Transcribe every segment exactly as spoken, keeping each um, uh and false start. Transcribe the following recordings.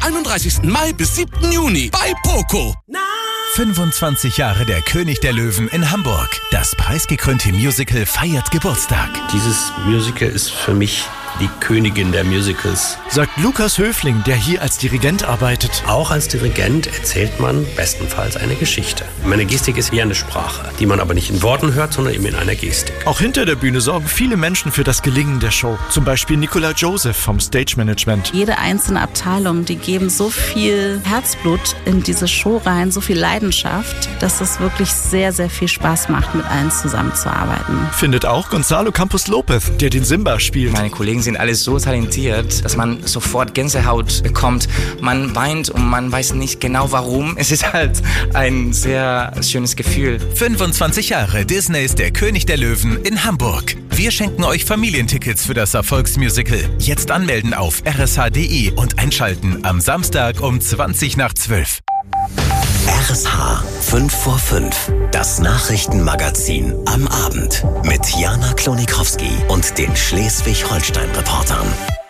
einunddreißigsten Mai bis siebten Juni bei Poco. fünfundzwanzig Jahre der König der Löwen in Hamburg. Das preisgekrönte Musical feiert Geburtstag. Dieses Musical ist für mich die Königin der Musicals. Sagt Lukas Höfling, der hier als Dirigent arbeitet. Auch als Dirigent erzählt man bestenfalls eine Geschichte. Meine Gestik ist wie eine Sprache, die man aber nicht in Worten hört, sondern eben in einer Gestik. Auch hinter der Bühne sorgen viele Menschen für das Gelingen der Show. Zum Beispiel Nicola Joseph vom Stage Management. Jede einzelne Abteilung, die geben so viel Herzblut in diese Show rein, so viel Leidenschaft, dass es wirklich sehr, sehr viel Spaß macht, mit allen zusammenzuarbeiten. Findet auch Gonzalo Campos Lopez, der den Simba spielt. Meine Kollegen sind alle so talentiert, dass man sofort Gänsehaut bekommt. Man weint und man weiß nicht genau warum. Es ist halt ein sehr schönes Gefühl. fünfundzwanzig Jahre Disney ist der König der Löwen in Hamburg. Wir schenken euch Familientickets für das Erfolgsmusical. Jetzt anmelden auf r s h punkt d e und einschalten am Samstag um zwanzig nach zwölf. R S H fünf vor fünf, das Nachrichtenmagazin am Abend mit Jana Klonikowski und den Schleswig-Holstein-Reportern.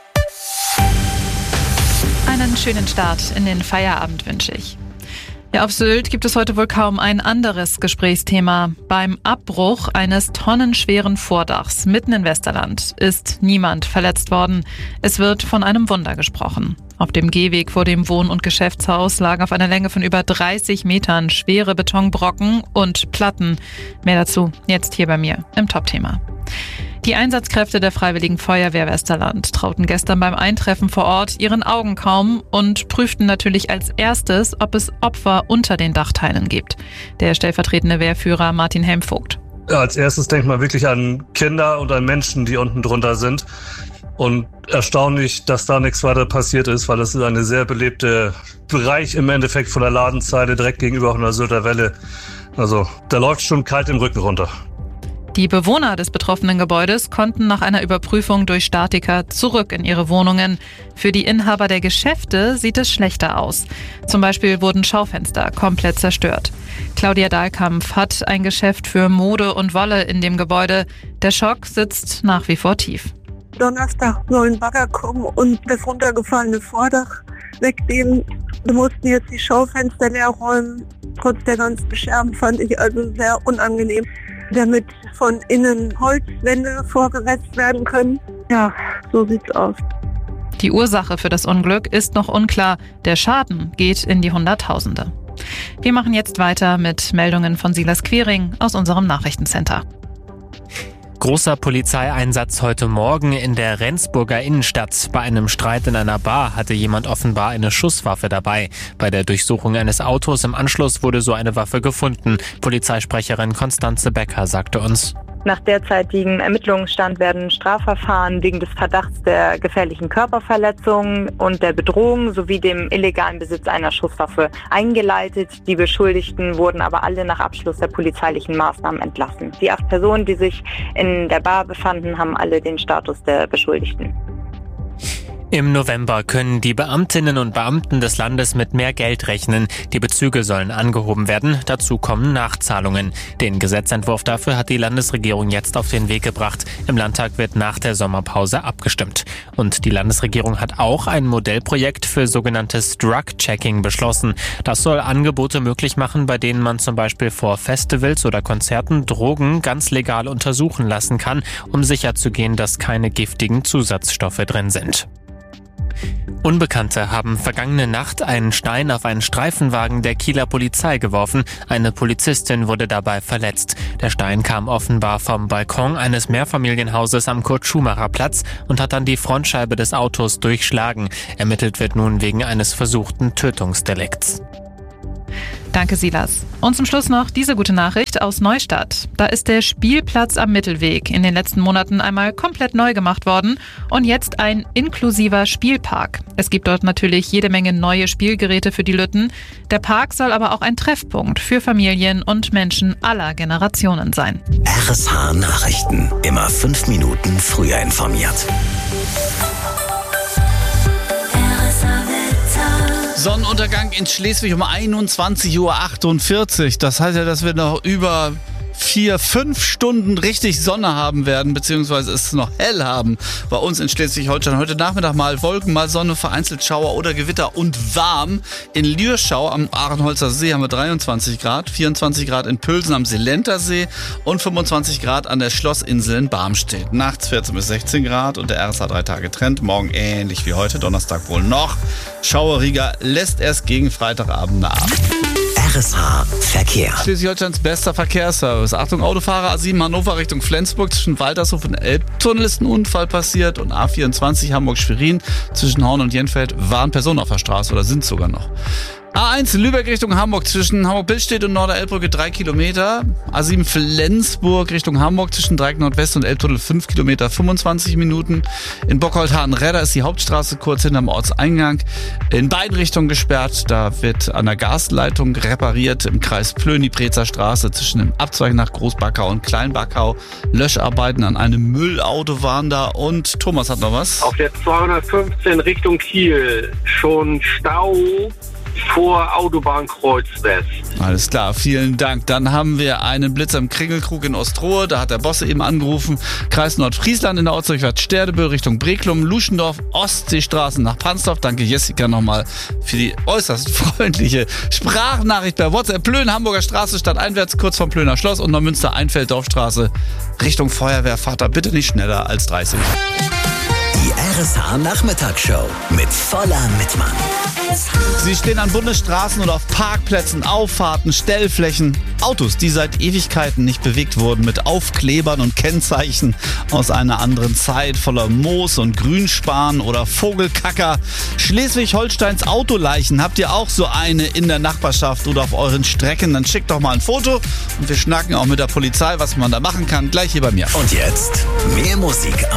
Einen schönen Start in den Feierabend wünsche ich. Ja, auf Sylt gibt es heute wohl kaum ein anderes Gesprächsthema. Beim Abbruch eines tonnenschweren Vordachs mitten in Westerland ist niemand verletzt worden. Es wird von einem Wunder gesprochen. Auf dem Gehweg vor dem Wohn- und Geschäftshaus lagen auf einer Länge von über dreißig Metern schwere Betonbrocken und Platten. Mehr dazu jetzt hier bei mir im Top-Thema. Die Einsatzkräfte der Freiwilligen Feuerwehr Westerland trauten gestern beim Eintreffen vor Ort ihren Augen kaum und prüften natürlich als erstes, ob es Opfer unter den Dachteilen gibt. Der stellvertretende Wehrführer Martin Helmvogt. Ja, als erstes denkt man wirklich an Kinder und an Menschen, die unten drunter sind. Und erstaunlich, dass da nichts weiter passiert ist, weil das ist eine sehr belebte Bereich im Endeffekt von der Ladenzeile direkt gegenüber von der Sylter Welle. Also da läuft schon kalt im Rücken runter. Die Bewohner des betroffenen Gebäudes konnten nach einer Überprüfung durch Statiker zurück in ihre Wohnungen. Für die Inhaber der Geschäfte sieht es schlechter aus. Zum Beispiel wurden Schaufenster komplett zerstört. Claudia Dahlkampf hat ein Geschäft für Mode und Wolle in dem Gebäude. Der Schock sitzt nach wie vor tief. Donnerstag soll ein Bagger kommen und das runtergefallene Vordach wegnehmen. Wir mussten jetzt die Schaufenster leer räumen. Trotz der ganzen Scherben fand ich also sehr unangenehm, damit von innen Holzwände vorgesetzt werden können. Ja, so sieht's aus. Die Ursache für das Unglück ist noch unklar. Der Schaden geht in die Hunderttausende. Wir machen jetzt weiter mit Meldungen von Silas Quiring aus unserem Nachrichtencenter. Großer Polizeieinsatz heute Morgen in der Rendsburger Innenstadt. Bei einem Streit in einer Bar hatte jemand offenbar eine Schusswaffe dabei. Bei der Durchsuchung eines Autos im Anschluss wurde so eine Waffe gefunden. Polizeisprecherin Konstanze Becker sagte uns: Nach derzeitigem Ermittlungsstand werden Strafverfahren wegen des Verdachts der gefährlichen Körperverletzung und der Bedrohung sowie dem illegalen Besitz einer Schusswaffe eingeleitet. Die Beschuldigten wurden aber alle nach Abschluss der polizeilichen Maßnahmen entlassen. Die acht Personen, die sich in der Bar befanden, haben alle den Status der Beschuldigten. Im November können die Beamtinnen und Beamten des Landes mit mehr Geld rechnen. Die Bezüge sollen angehoben werden. Dazu kommen Nachzahlungen. Den Gesetzentwurf dafür hat die Landesregierung jetzt auf den Weg gebracht. Im Landtag wird nach der Sommerpause abgestimmt. Und die Landesregierung hat auch ein Modellprojekt für sogenanntes Drug-Checking beschlossen. Das soll Angebote möglich machen, bei denen man zum Beispiel vor Festivals oder Konzerten Drogen ganz legal untersuchen lassen kann, um sicherzugehen, dass keine giftigen Zusatzstoffe drin sind. Unbekannte haben vergangene Nacht einen Stein auf einen Streifenwagen der Kieler Polizei geworfen. Eine Polizistin wurde dabei verletzt. Der Stein kam offenbar vom Balkon eines Mehrfamilienhauses am Kurt-Schumacher-Platz und hat dann die Frontscheibe des Autos durchschlagen. Ermittelt wird nun wegen eines versuchten Tötungsdelikts. Danke, Silas. Und zum Schluss noch diese gute Nachricht aus Neustadt. Da ist der Spielplatz am Mittelweg in den letzten Monaten einmal komplett neu gemacht worden und jetzt ein inklusiver Spielpark. Es gibt dort natürlich jede Menge neue Spielgeräte für die Lütten. Der Park soll aber auch ein Treffpunkt für Familien und Menschen aller Generationen sein. R S H Nachrichten. Immer fünf Minuten früher informiert. Sonnenuntergang in Schleswig um einundzwanzig Uhr achtundvierzig. Das heißt ja, dass wir noch über vier, fünf Stunden richtig Sonne haben werden, beziehungsweise es noch hell haben. Bei uns in Schleswig-Holstein heute Nachmittag mal Wolken, mal Sonne, vereinzelt Schauer oder Gewitter und warm. In Lürschau am Ahrenholzer See haben wir dreiundzwanzig Grad, vierundzwanzig Grad in Pülsen am Seelenter See und fünfundzwanzig Grad an der Schlossinsel in Barmstedt. Nachts vierzehn bis sechzehn Grad und der R S H drei Tage Trend. Morgen ähnlich wie heute, Donnerstag wohl noch. Schaueriger lässt erst gegen Freitagabend nach. R S H Verkehr. Schleswig-Holsteins bester Verkehrsservice. Achtung, Autofahrer, A sieben Hannover Richtung Flensburg. Zwischen Waltershof und Elbtunnel ist ein Unfall passiert. Und A vierundzwanzig Hamburg-Schwerin zwischen Horn und Jenfeld waren Personen auf der Straße oder sind sogar noch. A eins Lübeck Richtung Hamburg zwischen Hamburg-Billstedt und Norder-Elbbrücke drei Kilometer. A sieben Flensburg Richtung Hamburg zwischen Dreieck Nordwest und Elbtunnel fünf Kilometer, fünfundzwanzig Minuten. In Bockholdt-Hadenredder ist die Hauptstraße kurz hinterm Ortseingang in beiden Richtungen gesperrt. Da wird an der Gasleitung repariert im Kreis Plön die Prezer Straße zwischen dem Abzweig nach Großbackau und Kleinbackau. Löscharbeiten an einem Müllauto waren da und Thomas hat noch was. Auf der zweihundertfünfzehn Richtung Kiel schon Stau vor Autobahnkreuz West. Alles klar, vielen Dank. Dann haben wir einen Blitz am Kringelkrug in Ostrohe. Da hat der Bosse eben angerufen. Kreis Nordfriesland in der Ortsdurchfahrt Sterdebö Richtung Breklum, Luschendorf, Ostseestraßen nach Pansdorf. Danke Jessica nochmal für die äußerst freundliche Sprachnachricht per WhatsApp. Plön, Hamburger Straße stadteinwärts, kurz vom Plöner Schloss und Neumünster Einfeld Dorfstraße Richtung Feuerwehrvater. Bitte nicht schneller als dreißig. Die R S H Nachmittagsshow mit voller Mitmann. Sie stehen an Bundesstraßen oder auf Parkplätzen, Auffahrten, Stellflächen. Autos, die seit Ewigkeiten nicht bewegt wurden, mit Aufklebern und Kennzeichen aus einer anderen Zeit, voller Moos und Grünspan oder Vogelkacker. Schleswig-Holsteins Autoleichen, habt ihr auch so eine in der Nachbarschaft oder auf euren Strecken? Dann schickt doch mal ein Foto und wir schnacken auch mit der Polizei, was man da machen kann, gleich hier bei mir. Und jetzt mehr Musik.